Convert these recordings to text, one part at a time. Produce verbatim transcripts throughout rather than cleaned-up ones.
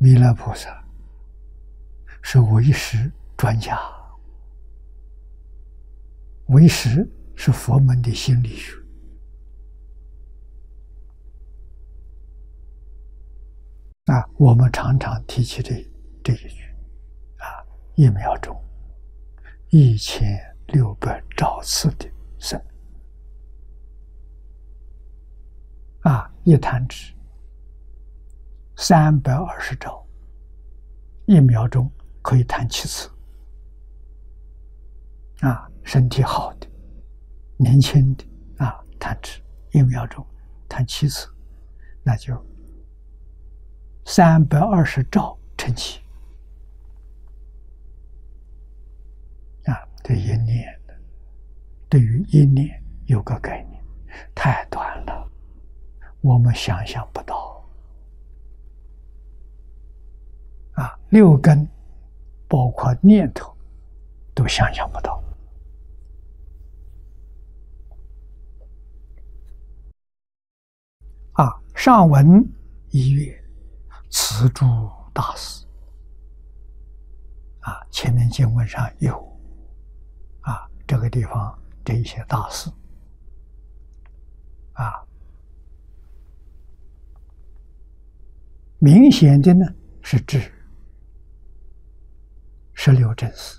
弥勒菩萨是唯识专家，唯识是佛门的心理学。啊，我们常常提起这这一句，啊，一秒钟一千六百兆次的生，啊，一弹指三百二十兆，一秒钟可以弹七次。啊，身体好的、年轻的啊，弹指一秒钟弹七次，那就三百二十兆乘七。啊，这一念的，对于一念有个概念，太短了，我们想象不到。啊，六根包括念头都想象不到。啊，上文一月，慈诸大师。啊，前面经文上有，啊，这个地方这一些大师，啊，明显的呢是指十六正士。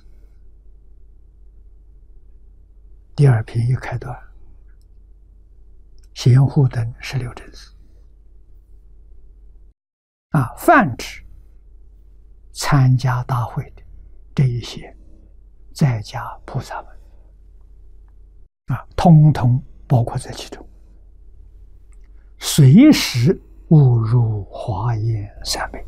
第二篇一开端，贤护等十六正士。啊，泛指参加大会的这一些在家菩萨们，啊，通通包括在其中，随时误入华严三昧。